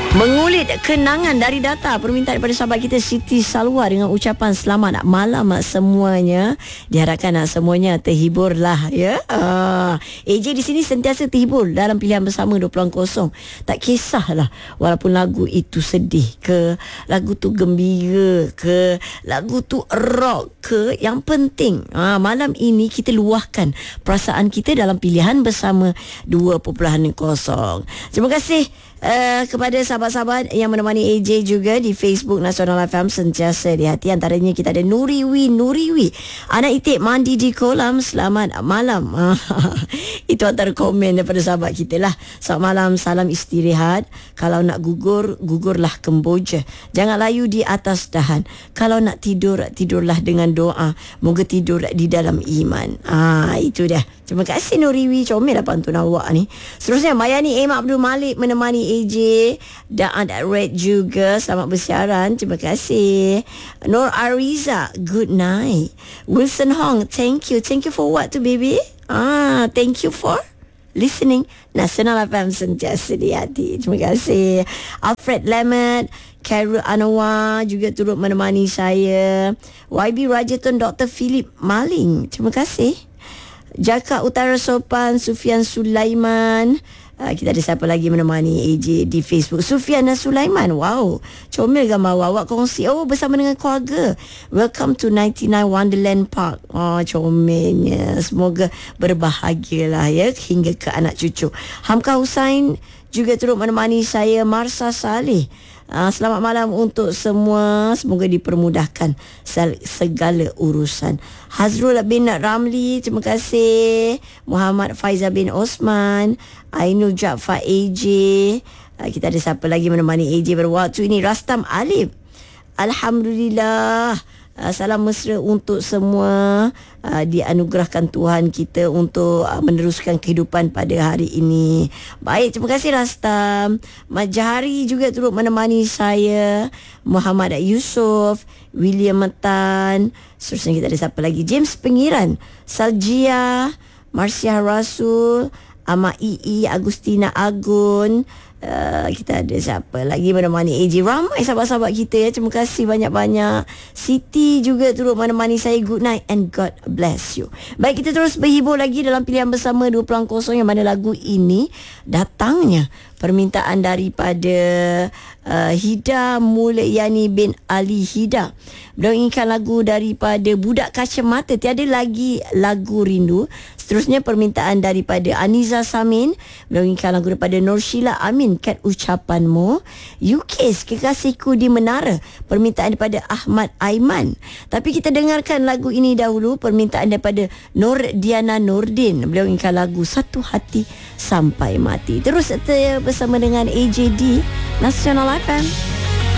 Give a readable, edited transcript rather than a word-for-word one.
Mengulit kenangan dari data permintaan daripada sahabat kita Siti Salwa dengan ucapan selamat malam semuanya. Diharapkan semuanya terhibur lah ya. AJ di sini sentiasa terhibur dalam pilihan bersama 20.0. Tak kisahlah walaupun lagu itu sedih ke, lagu tu gembira ke, lagu tu rock ke, yang penting malam ini kita luahkan perasaan kita dalam pilihan bersama 2.0. Terima kasih kepada sahabat-sahabat yang menemani AJ juga di Facebook Nasional FM sentiasa di hati. Antaranya kita ada Nuriwi, anak itik mandi di kolam, selamat malam. Itu antara komen daripada sahabat kita lah. Selamat malam, salam istirahat. Kalau nak gugur, gugurlah Kemboja. Jangan layu di atas dahan. Kalau nak tidur, tidurlah dengan doa. Moga tidur di dalam iman. Itu dia. Terima kasih Nuriwi. Comel lah pantun awak ni. Seterusnya Mayani Abdul Malik menemani AJ dan ada Red juga. Selamat bersiaran. Terima kasih. Nur Ariza, good night. Wilson Hong, thank you. Thank you for what tu baby? Thank you for listening. Nasional FM sentiasa di hati. Terima kasih. Alfred Lemet, Carol Anwar juga turut menemani saya. YB Rajaton, Dr. Philip Maling, terima kasih. Jaka Utara Sopan, Sufian Sulaiman. Kita ada siapa lagi menemani AJ di Facebook? Sufiana Sulaiman. Wow, comel gambar awak kongsi. Bersama dengan keluarga. Welcome to 99 Wonderland Park. Comelnya. Semoga berbahagialah ya hingga ke anak cucu. Hamka Hussain juga turut menemani saya. Marsa Saleh, selamat malam untuk semua. Semoga dipermudahkan segala urusan. Hazrul bin Ramli, terima kasih. Muhammad Faizal bin Osman, Ainul Jaafar AJ. Kita ada siapa lagi menemani AJ pada waktu ini? Rastam Alif, alhamdulillah. Salam mesra untuk semua. Dianugerahkan Tuhan kita untuk meneruskan kehidupan pada hari ini. Baik, terima kasih Rastam. Majahari juga turut menemani saya. Muhammad Yusuf, William Metan. Seterusnya kita ada siapa lagi? James Pengiran, Saljia, Marsia Rasul, Ama Ii, Agustina Agun. Kita ada siapa lagi menemani AJ? Ramai sahabat-sahabat kita ya. Terima kasih banyak-banyak. Siti juga turut menemani saya. Good night and God bless you. Baik, kita terus berhibur lagi dalam pilihan bersama 2.0, yang mana lagu ini datangnya permintaan daripada Hida Mulyani bin Ali Hida. Beliau inginkan lagu daripada Budak Kacamata, Tiada Lagi Lagu Rindu. Seterusnya permintaan daripada Aniza Samin. Beliau inginkan lagu daripada Nur Sheila Amin, Kat Ucapanmu. UK's Kekasihku di Menara, permintaan daripada Ahmad Aiman. Tapi kita dengarkan lagu ini dahulu, permintaan daripada Nur Diana Nurdin. Beliau inginkan lagu Satu Hati Sampai Mati. Terus bersama dengan AJD Nasional FM.